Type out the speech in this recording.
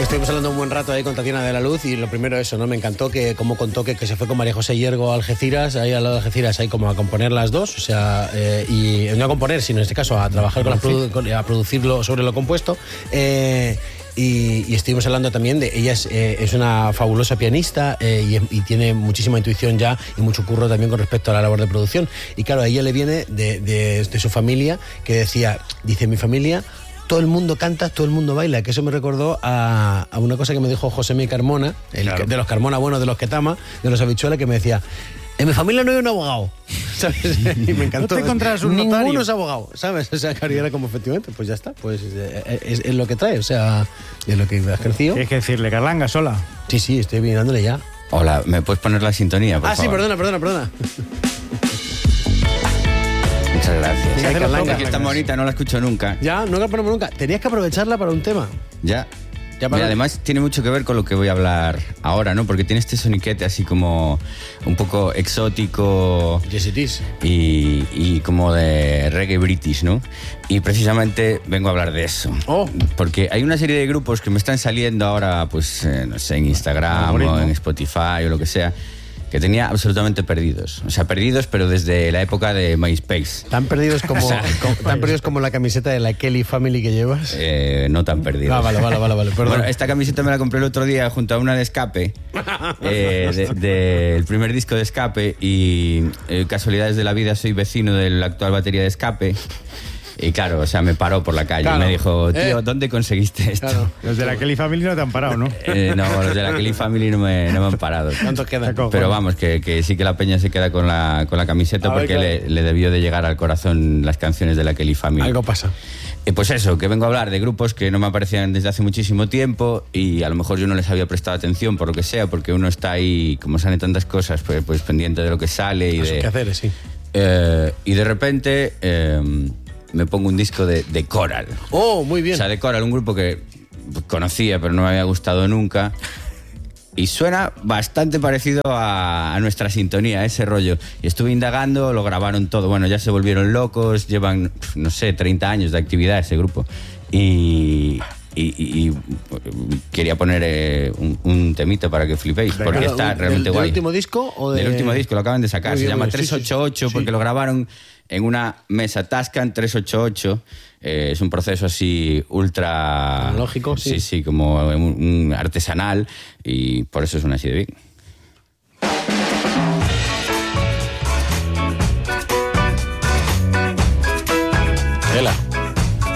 Estuvimos hablando un buen rato ahí con Tatiana de la Luz y lo primero eso, ¿no? Me encantó que como contó que se fue con María José Hiergo a Algeciras, ahí al lado de Algeciras, ahí como a componer las dos, o sea, y no a componer, sino en este caso a trabajar a producirlo sobre lo compuesto. Y estuvimos hablando también de ella es una fabulosa pianista y tiene muchísima intuición ya y mucho curro también con respecto a la labor de producción. Y claro, a ella le viene de su familia, que dice mi familia, todo el mundo canta, todo el mundo baila, que eso me recordó a una cosa que me dijo Josemi Carmona, claro, de los Carmona buenos, de los Ketama, de los Habichuela, que me decía, en mi familia no hay un abogado, ¿sabes? Y me encantó. No te encontrarás un notario. Ninguno es abogado, ¿sabes? O sea, que era como efectivamente, pues ya está, pues es lo que trae, o sea, es lo que has crecido. Tienes que decirle, Carlanga, sola. Sí, estoy mirándole ya. Hola, ¿me puedes poner la sintonía, por favor? Sí, perdona. Muchas gracias. Sí, es que está bonita, no la escucho nunca. Ya, no la ponemos nunca. Tenías que aprovecharla para un tema. Ya. Mira, además tiene mucho que ver con lo que voy a hablar ahora, ¿no? Porque tiene este soniquete así como un poco exótico. Yes, it is. Y como de reggae british, ¿no? Y precisamente vengo a hablar de eso. Oh. Porque hay una serie de grupos que me están saliendo ahora, pues, no sé, en Instagram o en Spotify o lo que sea, que tenía absolutamente perdidos. O sea, perdidos, pero desde la época de MySpace. ¿Tan perdidos como la camiseta de la Kelly Family que llevas? No tan perdidos. Vale, perdón. Bueno, esta camiseta me la compré el otro día junto a una de Escape, del primer disco de Escape, y casualidades de la vida, soy vecino del actual batería de Escape. Y claro, o sea, me paró por la calle, claro, y me dijo, tío, ¿dónde conseguiste esto? Claro. Los de la Kelly Family no te han parado, ¿no? No, los de la Kelly Family no me han parado. ¿Cuántos quedan? Pero vamos, que sí que la peña se queda con la camiseta porque claro, le debió de llegar al corazón las canciones de la Kelly Family. Algo pasa. Pues eso, que vengo a hablar de grupos que no me aparecían desde hace muchísimo tiempo y a lo mejor yo no les había prestado atención por lo que sea, porque uno está ahí, como salen tantas cosas, pues pendiente de lo que sale y de... quehaceres, sí. Y de repente... me pongo un disco de Coral. Oh, muy bien. O sea, de Coral, un grupo que conocía pero no me había gustado nunca. Y suena bastante parecido a nuestra sintonía, ese rollo. Y estuve indagando, lo grabaron todo. Bueno, ya se volvieron locos, llevan, no sé, 30 años de actividad ese grupo. Y quería poner un temita para que flipéis, porque está realmente guay. ¿Del último disco? O Del último disco, lo acaban de sacar. Muy se bien, llama sí, 388, porque lo grabaron en una mesa Tascam 388. Es un proceso así ultra... Analógico, sí. Sí, como un artesanal, y por eso suena así de bien. Vela.